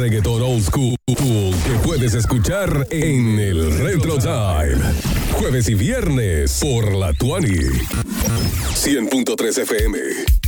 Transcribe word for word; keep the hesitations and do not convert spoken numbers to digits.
reggaetón old school que puedes escuchar en el Retro Time. Jueves y viernes por la Tuani. cien punto tres F M.